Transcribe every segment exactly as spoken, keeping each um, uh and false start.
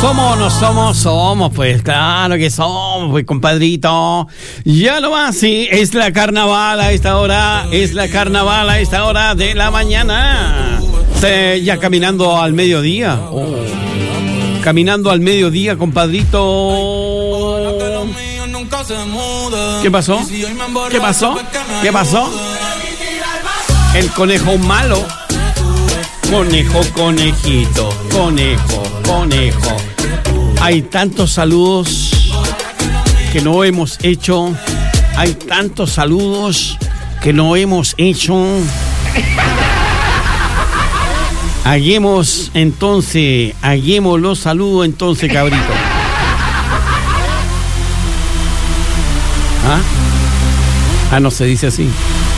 somos, no somos, somos, pues claro que somos, pues compadrito. Ya lo va, sí, es la carnaval a esta hora, es la carnaval a esta hora de la mañana. Se, ya caminando al mediodía. Oh. Caminando al mediodía, compadrito. ¿Qué pasó? ¿Qué pasó? ¿Qué pasó? El conejo malo. Conejo, conejito, conejo, conejo. Hay tantos saludos que no hemos hecho. Hay tantos saludos que no hemos hecho. Hagamos entonces, hagamos los saludos entonces, cabrito. ¿Ah? Ah, no se dice así.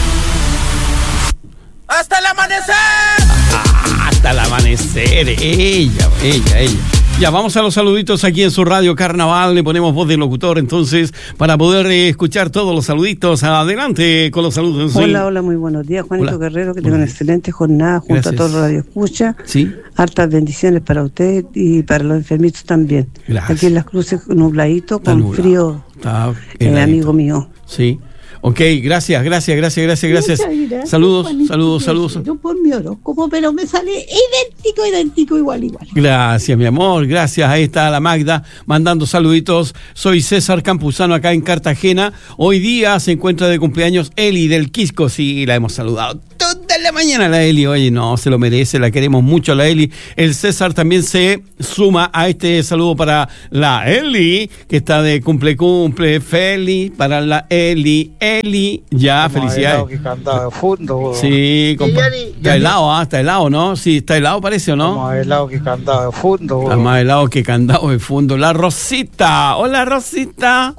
¡Hasta el amanecer! Ah, hasta el amanecer, ella, ella, ella. Ya, vamos a los saluditos aquí en su radio Carnaval. Le ponemos voz de locutor, entonces, para poder eh, escuchar todos los saluditos. Adelante con los saludos. ¿Sí? Hola, hola, muy buenos días, Juanito Hola. Guerrero. Que tenga una excelente jornada junto Gracias. a todos los radioescuchas. Sí. Hartas bendiciones para usted y para los enfermitos también. Gracias. Aquí en Las Cruces, nubladito, Está con nublado. frío, Está eh, heladito. amigo mío. Sí. Ok, gracias, gracias, gracias, gracias, gracias. gracias, Saludos, Juanito, saludos, que saludos. Yo por mi horóscopo, pero me sale idéntico, idéntico, igual, igual. Gracias, mi amor, gracias. Ahí está la Magda mandando saluditos. Soy César Campuzano acá en Cartagena. Hoy día se encuentra de cumpleaños Eli del Quisco. Sí, la hemos saludado toda la mañana la Eli. Oye, no, se lo merece, la queremos mucho la Eli. El César también se suma a este saludo para la Eli, que está de cumple, cumple, feliz para la Eli. Eli, ya, Como felicidades. helado que cantaba de fondo. Sí, compa. Yani, Está Yani. helado, ¿ah? Está helado, ¿no? Sí, está helado parece, ¿o no? Como helado que cantaba de fondo. Está más helado que candado de fondo. La Rosita. Hola, Rosita.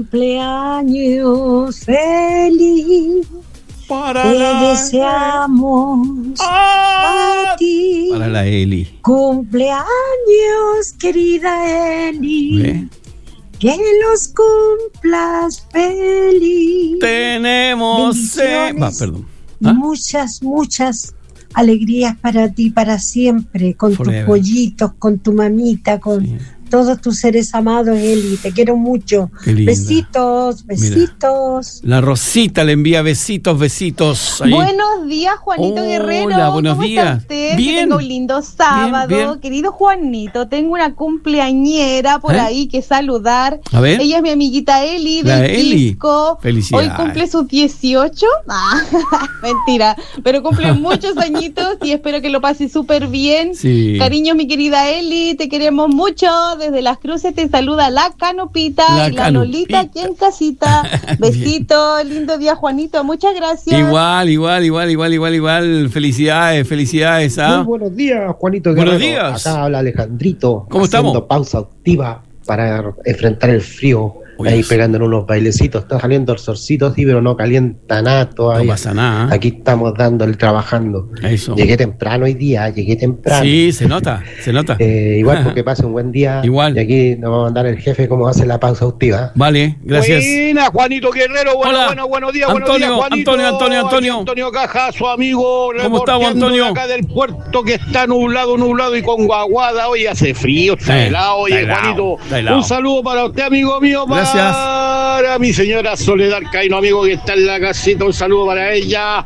Cumpleaños feliz, Para te deseamos Ah, a ti. Para la Eli. Cumpleaños, querida Eli, ¿Ve? que los cumplas feliz. Tenemos... eh, Bendiciones. Va, perdón. Y ¿Ah? muchas, muchas alegrías para ti, para siempre, con Forever. tus pollitos, con tu mamita, con Sí. todos tus seres amados, Eli. Te quiero mucho. Qué linda. Besitos, besitos. La Rosita le envía besitos, besitos. Ahí. Buenos días, Juanito Hola, Guerrero. buenos ¿Cómo días. está usted? Bien. Que tenga un lindo sábado. Bien, bien. Querido Juanito, tengo una cumpleañera por ¿Eh? ahí que saludar. A ver. Ella es mi amiguita Eli La del Eli. Quisco. Felicidades. Hoy cumple sus dieciocho. Ah, mentira. Pero cumple muchos añitos y espero que lo pase súper bien. Sí. Cariño, mi querida Eli, te queremos mucho. Desde Las Cruces te saluda la Canopita La y la Canopita. Lolita aquí en casita. Besito, lindo día, Juanito. Muchas gracias. Igual, igual, igual, igual, igual, igual. Felicidades, felicidades. ¿Ah? Muy buenos días, Juanito Buenos Guerrero. días. Acá habla Alejandrito. ¿Cómo haciendo estamos? pausa activa para enfrentar el frío. Uy, ahí sí. pegando en unos bailecitos. Está saliendo el solcito, sí, pero no calienta nada No todavía. pasa nada. ¿eh? Aquí estamos dándole, trabajando. Eso. Llegué temprano hoy día, llegué temprano. Sí, se nota, se nota. Eh, igual porque pase un buen día. Igual. Y aquí nos va a mandar el jefe cómo hace la pausa activa. Vale, gracias. Buena, Juanito Guerrero. Bueno, Hola. bueno, buenos días, buenos Antonio, días, Juanito. Antonio, Antonio, Antonio. Aquí Antonio Caja, su amigo. ¿Cómo estamos, reporteando Antonio? de acá del puerto que está nublado, nublado y con guaguada. Hoy hace frío, está Sí, helado. Oye, está helado, Juanito, está helado. un saludo para usted, amigo mío. Gracias. Para mi señora Soledad Caino, amigo que está en la casita. Un saludo para ella.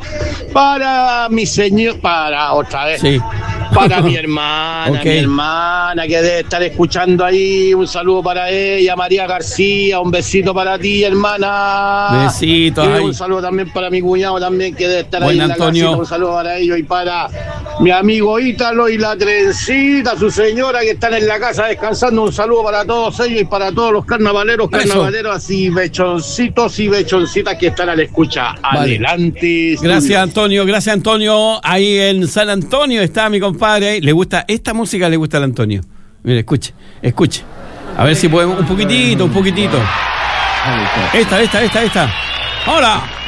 Para mi señor, para otra vez. Sí. Para mi hermana, Ok. mi hermana que debe estar escuchando ahí. Un saludo para ella, María García. Un besito para ti, hermana. Besitos, Y ay. un saludo también para mi cuñado también que debe estar ahí Buen en la Antonio. casita. Un saludo para ellos y para mi amigo Ítalo y la trencita, su señora que están en la casa descansando. Un saludo para todos ellos y para todos los carnavaleros, Eso. carnavaleros y bechoncitos y bechoncitas que están a la escucha. Vale. Adelante. Gracias, Antonio, gracias, Antonio. Ahí en San Antonio está mi compadre. Le gusta, esta música le gusta al Antonio. Mire, escuche, escuche. A ver si podemos, un poquitito, un poquitito. Esta, esta, esta, esta. Ahora.